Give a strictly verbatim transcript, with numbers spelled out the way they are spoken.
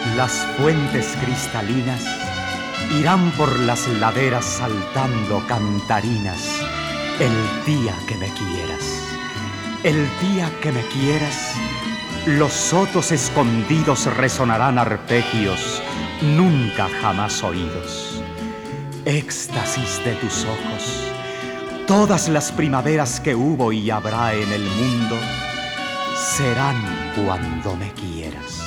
Las fuentes cristalinas irán por las laderas saltando cantarinas el día que me quieras. El día que me quieras, los sotos escondidos resonarán arpegios nunca jamás oídos. Éxtasis de tus ojos, todas las primaveras que hubo y habrá en el mundo serán cuando me quieras.